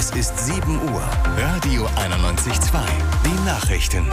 Es ist 7 Uhr. Radio 91.2. Die Nachrichten.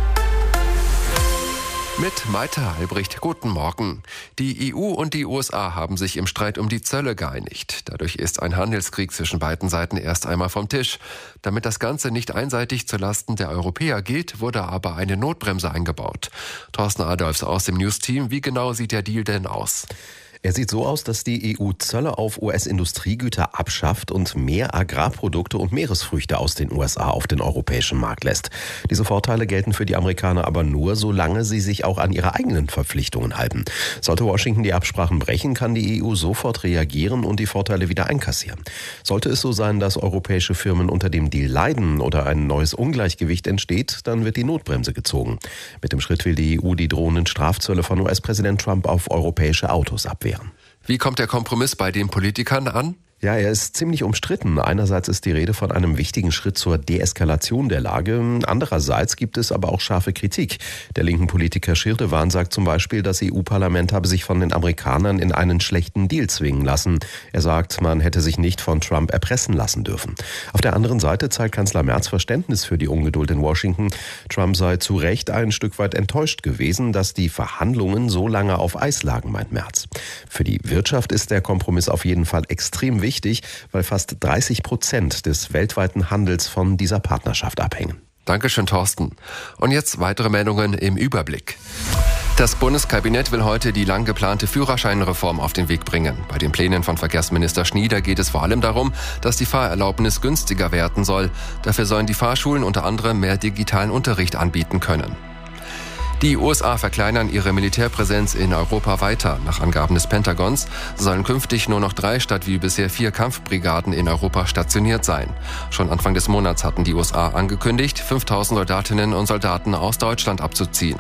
Mit Maita Albrecht, guten Morgen. Die EU und die USA haben sich im Streit um die Zölle geeinigt. Dadurch ist ein Handelskrieg zwischen beiden Seiten erst einmal vom Tisch. Damit das Ganze nicht einseitig zulasten der Europäer geht, wurde aber eine Notbremse eingebaut. Thorsten Adolfs aus dem News-Team, wie genau sieht der Deal denn aus? Er sieht so aus, dass die EU Zölle auf US-Industriegüter abschafft und mehr Agrarprodukte und Meeresfrüchte aus den USA auf den europäischen Markt lässt. Diese Vorteile gelten für die Amerikaner aber nur, solange sie sich auch an ihre eigenen Verpflichtungen halten. Sollte Washington die Absprachen brechen, kann die EU sofort reagieren und die Vorteile wieder einkassieren. Sollte es so sein, dass europäische Firmen unter dem Deal leiden oder ein neues Ungleichgewicht entsteht, dann wird die Notbremse gezogen. Mit dem Schritt will die EU die drohenden Strafzölle von US-Präsident Trump auf europäische Autos abwehren. Wie kommt der Kompromiss bei den Politikern an? Ja, er ist ziemlich umstritten. Einerseits ist die Rede von einem wichtigen Schritt zur Deeskalation der Lage. Andererseits gibt es aber auch scharfe Kritik. Der linken Politiker Schirdewan sagt zum Beispiel, das EU-Parlament habe sich von den Amerikanern in einen schlechten Deal zwingen lassen. Er sagt, man hätte sich nicht von Trump erpressen lassen dürfen. Auf der anderen Seite zeigt Kanzler Merz Verständnis für die Ungeduld in Washington. Trump sei zu Recht ein Stück weit enttäuscht gewesen, dass die Verhandlungen so lange auf Eis lagen, meint Merz. Für die Wirtschaft ist der Kompromiss auf jeden Fall extrem wichtig, weil fast 30% des weltweiten Handels von dieser Partnerschaft abhängen. Dankeschön, Thorsten. Und jetzt weitere Meldungen im Überblick. Das Bundeskabinett will heute die lang geplante Führerscheinreform auf den Weg bringen. Bei den Plänen von Verkehrsminister Schnieder geht es vor allem darum, dass die Fahrerlaubnis günstiger werden soll. Dafür sollen die Fahrschulen unter anderem mehr digitalen Unterricht anbieten können. Die USA verkleinern ihre Militärpräsenz in Europa weiter. Nach Angaben des Pentagons sollen künftig nur noch 3 statt wie bisher 4 Kampfbrigaden in Europa stationiert sein. Schon Anfang des Monats hatten die USA angekündigt, 5000 Soldatinnen und Soldaten aus Deutschland abzuziehen.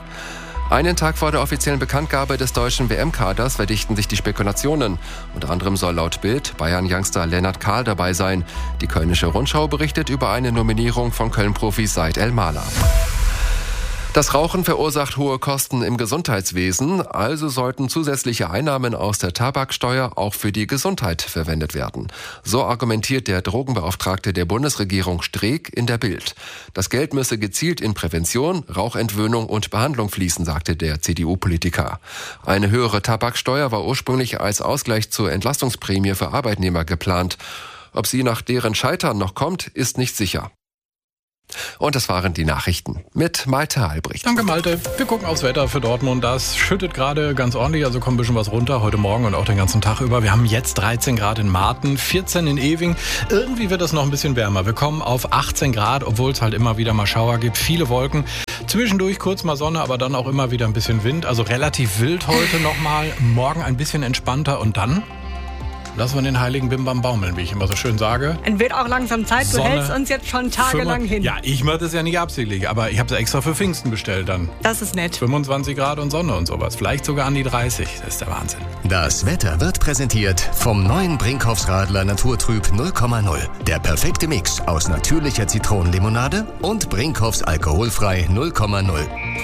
Einen Tag vor der offiziellen Bekanntgabe des deutschen WM-Kaders verdichten sich die Spekulationen. Unter anderem soll laut Bild Bayern-Youngster Lennart Kahl dabei sein. Die Kölnische Rundschau berichtet über eine Nominierung von Köln-Profis Said El-Mala. Das Rauchen verursacht hohe Kosten im Gesundheitswesen, also sollten zusätzliche Einnahmen aus der Tabaksteuer auch für die Gesundheit verwendet werden. So argumentiert der Drogenbeauftragte der Bundesregierung Streeck in der Bild. Das Geld müsse gezielt in Prävention, Rauchentwöhnung und Behandlung fließen, sagte der CDU-Politiker. Eine höhere Tabaksteuer war ursprünglich als Ausgleich zur Entlastungsprämie für Arbeitnehmer geplant. Ob sie nach deren Scheitern noch kommt, ist nicht sicher. Und das waren die Nachrichten mit Malte Albrecht. Danke, Malte. Wir gucken aufs Wetter für Dortmund. Das schüttet gerade ganz ordentlich, also kommt ein bisschen was runter heute Morgen und auch den ganzen Tag über. Wir haben jetzt 13 Grad in Marten, 14 in Ewing. Irgendwie wird es noch ein bisschen wärmer. Wir kommen auf 18 Grad, obwohl es halt immer wieder mal Schauer gibt. Viele Wolken. Zwischendurch kurz mal Sonne, aber dann auch immer wieder ein bisschen Wind. Also relativ wild heute nochmal. Morgen ein bisschen entspannter und dann lassen wir den heiligen Bimbam baumeln, wie ich immer so schön sage. Es wird auch langsam Zeit, du hältst uns jetzt schon tagelang hin. Ja, ich mache das ja nicht absichtlich, aber ich habe es extra für Pfingsten bestellt dann. Das ist nett. 25 Grad und Sonne und sowas, vielleicht sogar an die 30, das ist der Wahnsinn. Das Wetter wird präsentiert vom neuen Brinkhoffs Radler Naturtrüb 0,0. Der perfekte Mix aus natürlicher Zitronenlimonade und Brinkhoffs alkoholfrei 0,0.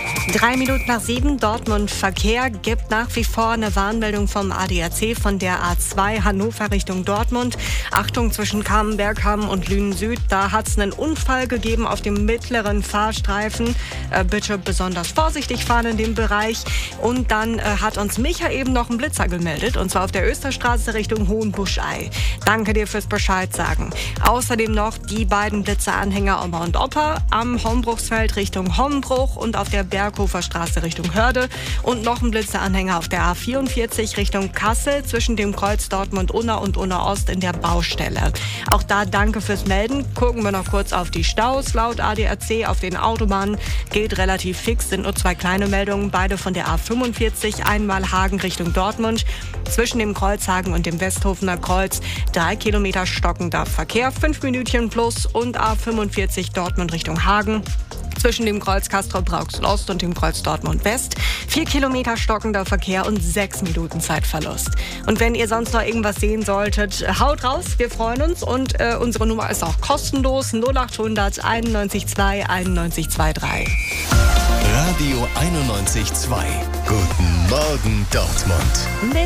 3 Minuten nach 7, Dortmund Verkehr, gibt nach wie vor eine Warnmeldung vom ADAC von der A2 Hannover Richtung Dortmund. Achtung zwischen Kamenberg-Hamm und Lünen Süd, da hat es einen Unfall gegeben auf dem mittleren Fahrstreifen. Bitte besonders vorsichtig fahren in dem Bereich. Und dann hat uns Micha eben noch einen Blitzer gemeldet, und zwar auf der Österstraße Richtung Hohenbuschei. Danke dir fürs Bescheid sagen. Außerdem noch die beiden Blitzeranhänger Oma und Opa am Hombruchsfeld Richtung Hombruch und auf der Berghofer Straße Richtung Hörde und noch ein Blitzeranhänger auf der A44 Richtung Kassel zwischen dem Kreuz Dortmund-Unna und Unna-Ost in der Baustelle. Auch da danke fürs Melden. Gucken wir noch kurz auf die Staus. Laut ADAC auf den Autobahnen geht relativ fix, sind nur 2 kleine Meldungen, beide von der A45, einmal Hagen Richtung Dortmund. Zwischen dem Kreuzhagen und dem Westhofener Kreuz 3 Kilometer stockender Verkehr, 5 Minütchen plus, und A45 Dortmund Richtung Hagen. Zwischen dem Kreuz Castrop-Rauxel-Ost und dem Kreuz Dortmund-West 4 Kilometer stockender Verkehr und 6 Minuten Zeitverlust. Und wenn ihr sonst noch irgendwas sehen solltet, haut raus, wir freuen uns. Und unsere Nummer ist auch kostenlos, 0800 91 2 91 23. Radio 91.2. Guten Morgen Dortmund.